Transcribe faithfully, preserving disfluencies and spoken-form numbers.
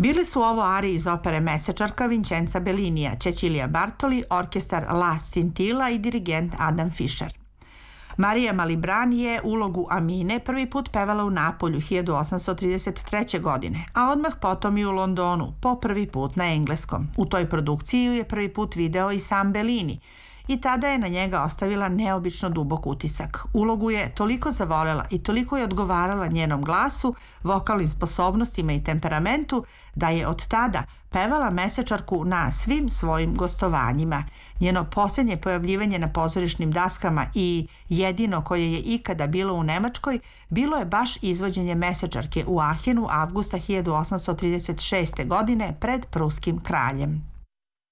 Bili su ovo arije iz opere Mesečarka Vincenza Bellinija, Cecilia Bartoli, orkestar La Scintilla i dirigent Adam Fischer. Marija Malibran je ulogu Amine prvi put pevala u Napolju hiljadu osamsto trideset treće. godine, a odmah potom i u Londonu, po prvi put na engleskom. U toj produkciji ju je prvi put video i sam Bellini i tada je na njega ostavila neobično dubok utisak. Ulogu je toliko zavolela i toliko je odgovarala njenom glasu, vokalnim sposobnostima i temperamentu da je od tada pevala Mesečarku na svim svojim gostovanjima. Njeno posljednje pojavljivanje na pozorišnim daskama i jedino koje je ikada bilo u Nemačkoj bilo je baš izvođenje Mesečarke u Ahenu avgusta hiljadu osamsto trideset šeste. godine pred pruskim kraljem.